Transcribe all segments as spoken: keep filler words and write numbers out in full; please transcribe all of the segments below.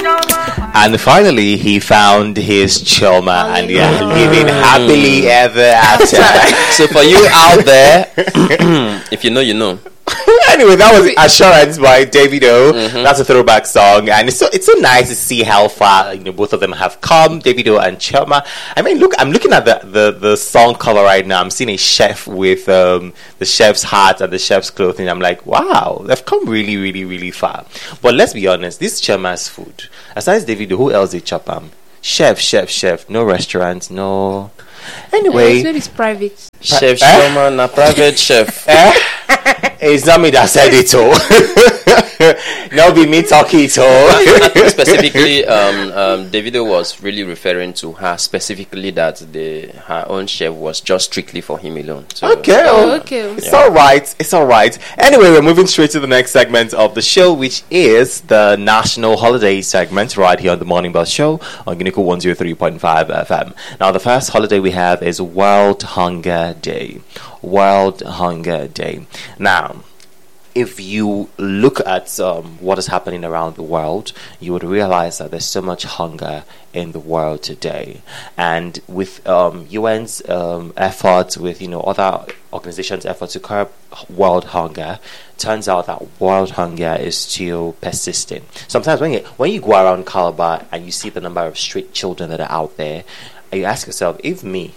And finally, he found his choma, and they are living happily ever after. So for you out there, if you know, you know. Anyway, that was Assurance by Davido. Mm-hmm. That's a throwback song, and it's so it's so nice to see how far, you know, both of them have come, Davido and Choma. I mean, look, I'm looking at the, the, the song cover right now. I'm seeing a chef with um, the chef's hat and the chef's clothing. I'm like, wow, they've come really, really, really far. But let's be honest, this Choma's food. Aside Davido, who else did chop him? Chef, chef, chef. No restaurant, no. Anyway, yeah, it's private. Chef eh? Choma, na private chef. Eh? It's not me that said it all. No, be me talking it all. I think specifically, um, um, Davido was really referring to her specifically that the her own chef was just strictly for him alone. So, okay, oh, okay. It's Yeah. all right. It's all right. Anyway, we're moving straight to the next segment of the show, which is the National Holiday segment right here on the Morning Bus Show on Unico one oh three point five F M. Now, the first holiday we have is World Hunger Day. World Hunger Day. Now, if you look at um, what is happening around the world, you would realize that there's so much hunger in the world today. And with um, U N's um, efforts, with you know other organizations' efforts to curb world hunger, turns out that world hunger is still persisting. Sometimes when you when you go around Calabar and you see the number of street children that are out there, you ask yourself, if me,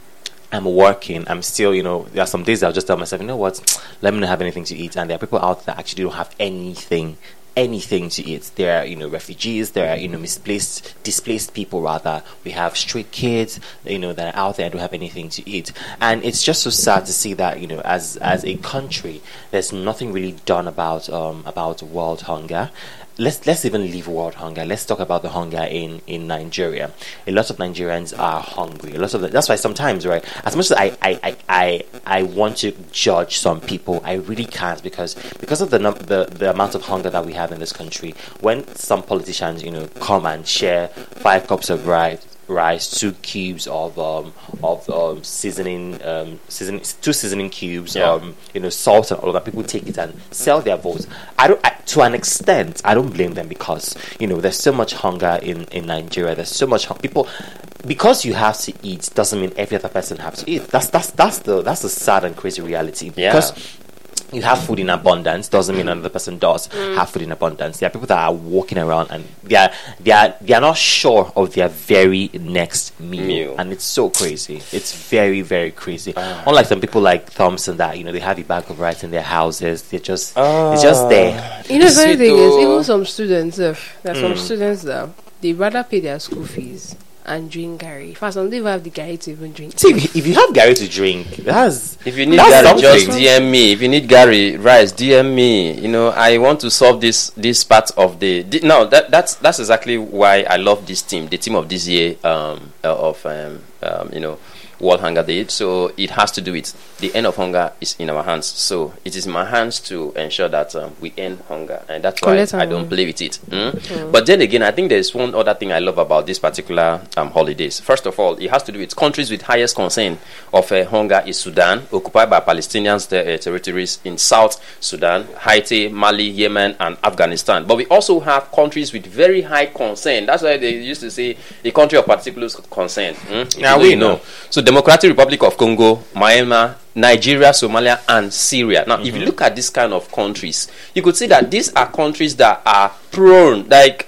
I'm working, I'm still, you know, there are some days I'll just tell myself, you know what, let me not have anything to eat. And there are people out there that actually don't have anything, anything to eat. There are, you know, refugees, there are, you know, misplaced, displaced people rather. We have street kids, you know, that are out there and don't have anything to eat. And it's just so sad to see that, you know, as as a country, there's nothing really done about um about world hunger. Let's let's even leave world hunger. Let's talk about the hunger in, in Nigeria. A lot of Nigerians are hungry. A lot of the, that's why sometimes, right? As much as I, I, I, I, I want to judge some people, I really can't because because of the num- the the amount of hunger that we have in this country. When some politicians, you know, come and share five cups of rice. rice, two cubes of um of um seasoning um seasoning two seasoning cubes, yeah. um you know salt and all of that. People take it and sell their votes. I don't I, to an extent. I don't blame them because you know there's so much hunger in in Nigeria. There's so much hung- people. Because you have to eat doesn't mean every other person has to eat. That's that's that's the that's the sad and crazy reality. Yeah. Because you have food in abundance doesn't mean another person does mm. have food in abundance. There are people that are walking around and they are they are they are not sure of their very next meal, meal. And it's so crazy. It's very very crazy. Uh. Unlike some people like Thompson that you know they have a bag of rice in their houses. They're just Uh. it's just there. You know, the funny thing is, Sweet, even oh. some students, uh, there are some Mm. students that they rather pay their school fees and drink Gary. First, some they even have the Gary to even drink. See, if if you have Gary to drink, that's If you need that's Gary, something. just D M me. If you need Gary rice, D M me. You know, I want to solve this this part of the. the no, that that's that's exactly why I love this team. The team of this year, um, uh, of um, um, you know, World Hunger Day. So it has to do with the end of hunger is in our hands. So it is in my hands to ensure that um, we end hunger, and that's why Collect I our don't money. play with it. Mm? But then again, I think there's one other thing I love about this particular um, holidays. First of all, it has to do with countries with highest concern of uh, hunger is Sudan, occupied by Palestinians ter- uh, territories in South Sudan, Haiti, Mali, Yemen, and Afghanistan. But we also have countries with very high concern. That's why they used to say a country of particular concern. Mm? If Now you know, we you know. know. So Democratic Republic of Congo, Myanmar, Nigeria, Somalia, and Syria. Now, mm-hmm. if you look at this kind of countries, you could see that these are countries that are prone, like,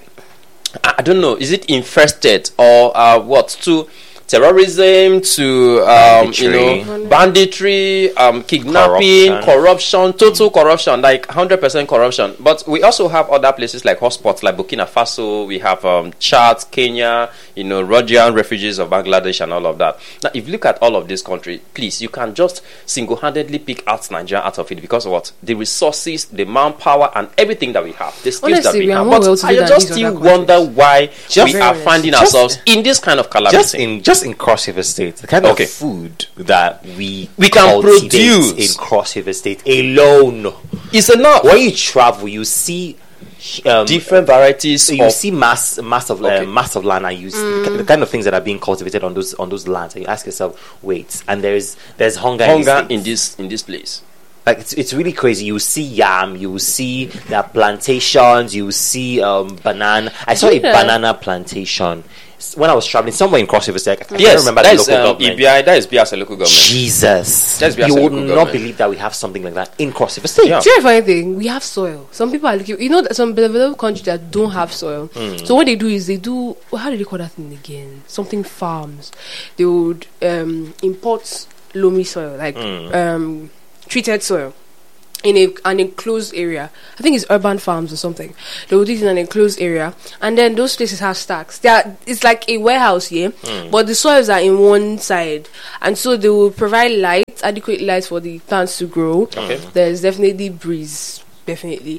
I don't know, is it infested or uh, what, to terrorism, to um, you know, banditry, um, kidnapping, corruption. corruption, total corruption, like one hundred percent corruption. But we also have other places like hotspots, like Burkina Faso. We have um, Chad, Kenya, you know, Rohingya refugees of Bangladesh, and all of that. Now, if you look at all of these countries, please, you can just single-handedly pick out Nigeria out of it because of what? The resources, the manpower, and everything that we have, the skills Honestly, that we, we are have. more But well-to-do I than just these still other wonder countries. why Just we are very finding honest. ourselves in this kind of calamity. Just in just in Cross River State, the kind Okay. of food that we We can cultivate produce. in Cross River State alone. It's enough. When you travel, you see um, Different varieties you of see mass mass of Okay. uh, mass of land, and you see the, ki- the kind of things that are being cultivated on those on those lands, and you ask yourself, wait, and there's there's hunger, in, hunger this in this in this place. like it's, it's really crazy. You see yam, you see there are plantations, you see um banana. I saw a Yeah. banana plantation s- when I was traveling somewhere in Cross River State. I can't Yes, remember that the is local um, government. E B I. That is Biafra local government. Jesus, That's Biafra you would local not government. believe that we have something like that in Cross River State. Yeah. Do you know the funny thing? We have soil. Some people are looking. You know, that some developed countries that don't have soil. So what they do is they do. Well, how do they call that thing again? Something farms. They would um, import loamy soil, like um, treated soil, in a an enclosed area. I think it's urban farms or something. They would do it in an enclosed area, and then those places have stacks. They are, it's like a warehouse here, but the soils are in one side, and so they will provide light, adequate light for the plants to grow. Okay. There's definitely breeze, definitely,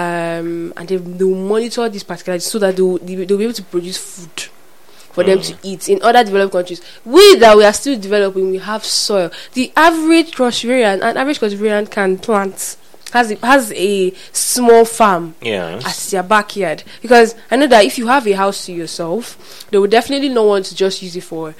um, and they they will monitor this particular so that they will, they will be able to produce food for them to eat. In other developed countries, we that we are still developing, we have soil. The average Cross Riverian, an average Cross Riverian can plant has a, has a small farm Yes. as their backyard, because I know that if you have a house to yourself, they would definitely not want to just use it for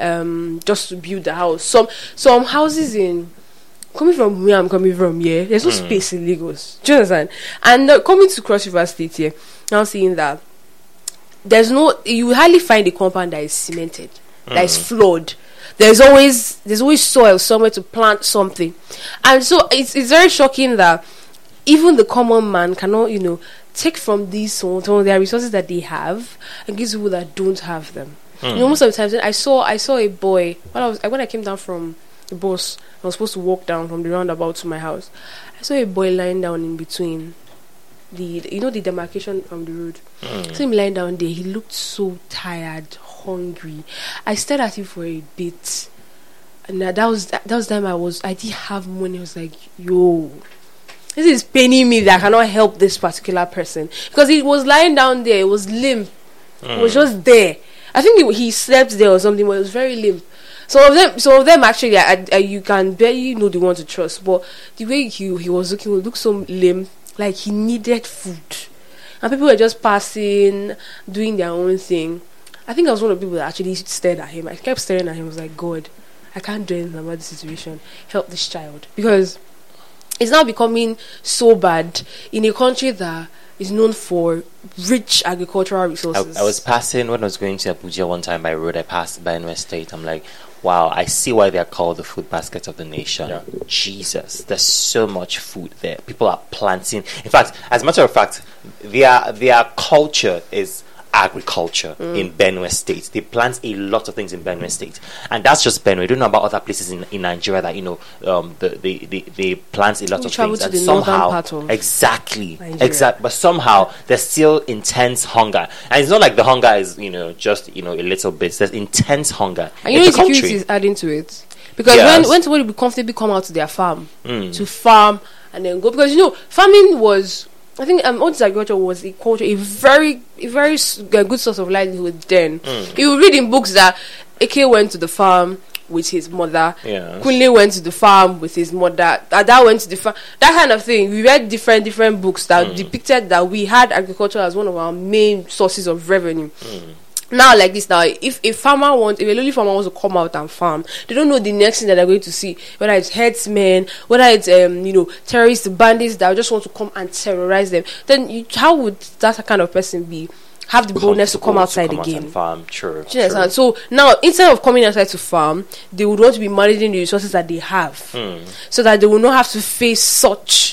um just to build the house. Some some houses in coming from where I'm coming from, yeah, there's no space in Lagos. Do you understand? And uh, coming to Cross River State here, now seeing that there's no, you will hardly find a compound that is cemented, that is floored. There's always there's always soil somewhere to plant something, and so it's it's very shocking that even the common man cannot, you know, take from these some some of their resources that they have and give to people that don't have them. You know, most of the times I saw I saw a boy when I was when I came down from the bus. I was supposed to walk down from the roundabout to my house. I saw a boy lying down in between the, you know, the demarcation from the road. I saw him lying down there. He looked so tired, hungry. I stared at him for a bit, and that, that was that, that was the time I was I didn't have money. I was like, yo, this is paining me that I cannot help this particular person, because he was lying down there. It was limp. It was just there. I think he, he slept there or something, but it was very limp. Some of them, some of them actually, I, I, you can barely know the one to trust. But the way he he was looking, would look so limp, like he needed food, and people were just passing, doing their own thing. I think I was one of the people that actually stared at him. I kept staring at him. I was like, God, I can't do anything about this situation. Help this child, because it's now becoming so bad in a country that is known for rich agricultural I, resources. I was passing when I was going to Abuja one time by road. I passed Benue State. I'm like, wow, I see why they're called the food basket of the nation. Yeah. Jesus, there's so much food there. People are planting. In fact, as a matter of fact, their their culture is agriculture in Benue State. They plant a lot of things in Benue State, and that's just Benue. I don't know about other places in, in Nigeria that, you know, um, the, they, they they plant a lot We of travel things, to and the northern somehow part of exactly Nigeria. exact, but somehow there's still intense hunger, and it's not like the hunger is, you know, just, you know, a little bit. There's intense hunger And you in know, the country. insecurity is adding to it, because Yes. when when somebody will comfortably come out to their farm to farm and then go, because you know, farming was, I think um, all this agriculture was a culture, a very a very s- a good source of livelihood then. You read in books that Eke went to the farm with his mother, Yes. Kunle went to the farm with his mother, Ada went to the farm, that kind of thing. We read different different books that depicted that we had agriculture as one of our main sources of revenue. Now, like this, now, if a farmer wants, if a lowly farmer wants to come out and farm, they don't know the next thing that they're going to see, whether it's herdsmen, whether it's, um, you know, terrorists, bandits that just want to come and terrorize them. Then, you, how would that kind of person be, have the boldness to come Comfortable outside come out again? and farm. True, Do you true. understand? So now, instead of coming outside to farm, they would want to be managing the resources that they have, so that they will not have to face such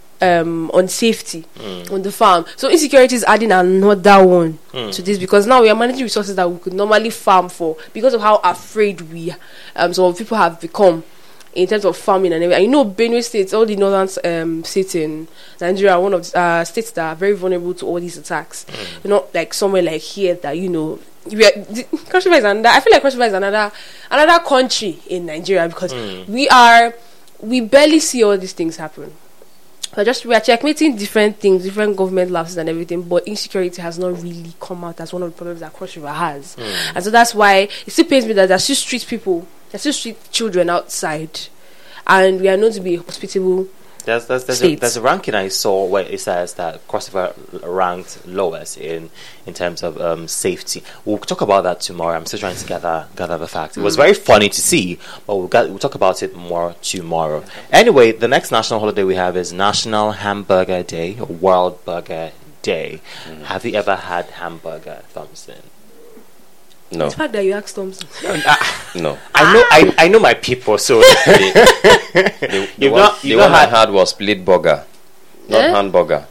um unsafety on the farm. So insecurity is adding another one to this, because now we are managing resources that we could normally farm for, because of how afraid we um some people have become in terms of farming and everything. And you know, Benue State, all the northern um states in Nigeria are one of the uh, states that are very vulnerable to all these attacks. You know, like somewhere like here that, you know, we are, the, Cross River is another, I feel like Cross River is another another country in Nigeria, because we are we barely see all these things happen. We're just we are checkmating different things, different government lapses and everything, but insecurity has not really come out as one of the problems that Cross River has. And so that's why it still pains me that there's still street people, there's still street children outside, and we are known to be hospitable There's there's there's a, States. there's a ranking I saw where it says that Cross River ranked lowest in in terms of um, safety. We'll talk about that tomorrow. I'm still trying to gather gather the facts. It was very funny to see, but we'll get, we'll talk about it more tomorrow. Anyway, the next national holiday we have is National Hamburger Day, or World Burger Day. Have you ever had hamburger, Thompson? No, The fact that you asked Thompson. no. I know I, I know my people, so The, the You've one, not- the you've one not I had- had was split burger, not Eh? hamburger.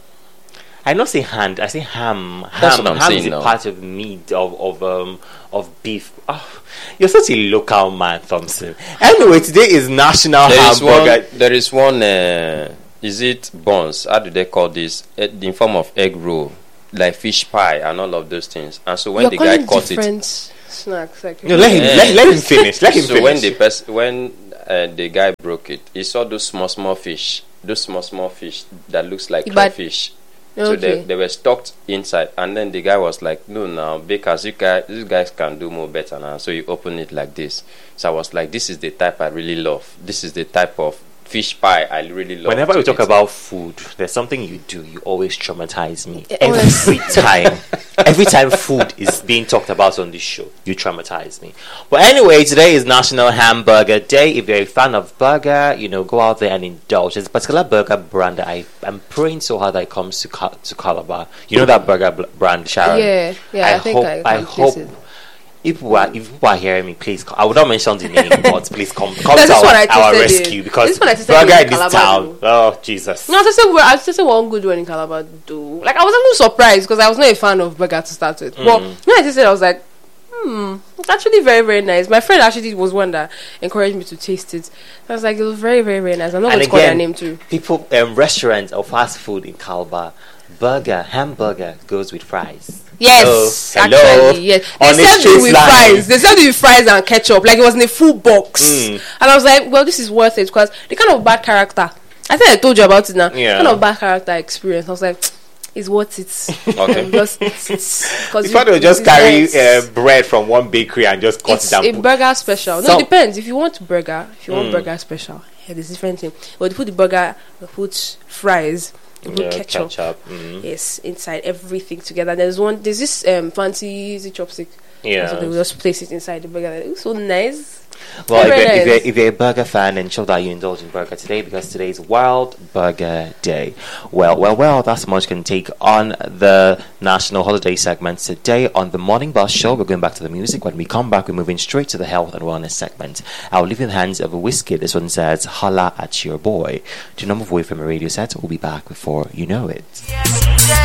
I don't say hand, I say ham. That's ham what I'm ham saying is a now. part of meat of of um of beef. Oh, you're such a local man, Thompson. Anyway, today is National There is Hamburger. one. There is one. Uh, is it buns? How do they call this? Eh, in form of egg roll, like fish pie and all of those things. And so when You're the guy calling cut it, different snacks. Like No, let him Yeah. let, let him finish. Let him so finish. when the pers- when uh, the guy broke it, he saw those small small fish, those small small fish that looks like But- crayfish. So they, Okay. they were stuck inside, and then the guy was like, "No, now bakers, you guys, these guys can do more better now." So you open it like this. So I was like, "This is the type I really love. This is the type of fish pie I really love." Whenever to we talk eat." about food, there's something you do. You always traumatize me. Eh, Every honestly. time. Every time food is being talked about on this show, you traumatize me. But anyway, today is National Hamburger Day. If you're a fan of burger, you know, go out there and indulge. There's a particular burger brand that I, I'm praying so hard that it comes to, Ca- to Calabar. You know that burger bl- brand, Sharon? Yeah, yeah, I think hope, I I can hope place it. if people are if people are hearing me, please. Come. I would not mention the name, but please come come There's to this one I our, our tasted rescue in- because this one I tasted burger in in this Calabar town. Oh Jesus! No, I just said we I just said one good one in Calabar though. Like I was a little surprised because I was not a fan of burger to start with. But Mm. when I tasted it, I was like, hmm, it's actually very, very nice. My friend actually was one that encouraged me to taste it. I was like, it was very, very, very nice. I'm not And going to call their again, name too. People, um, restaurants or fast food in Calabar, burger, hamburger goes with fries. Yes, Hello? Hello? actually, yes. They On a served straight it with line. fries. They served it with fries and ketchup, like it was in a full box. Mm. And I was like, well, this is worth it because the kind of bad character. I think I told you about it now. Yeah. Kind of bad character experience. I was like, it's worth it. Okay. Um, just, it's, it's, cause It's why they'll just it's carry nice. uh, bread from one bakery and just cut It's it a and put. burger special. No, Some- it depends. If you want burger, if you want Mm. burger special, yeah, there's different thing. But they put the burger, they put fries, they put Yeah, ketchup. ketchup, mhm. Yes, inside everything together. There's one. There's this um fancy is it chopstick. Yeah. So they will just place it inside the burger. It looks so nice. Well, if Very you're, if, nice. you're, if you're a burger fan, ensure that you indulge in burger today because today is World Burger Day. Well, well, well, that's much can take on the national holiday segment today on the Morning Bus Show. We're going back to the music. When we come back, we're moving straight to the health and wellness segment. I'll leave in the hands of a whiskey. This one says, holla at your boy. To number away from a radio set, we'll be back before you know it. Yesterday.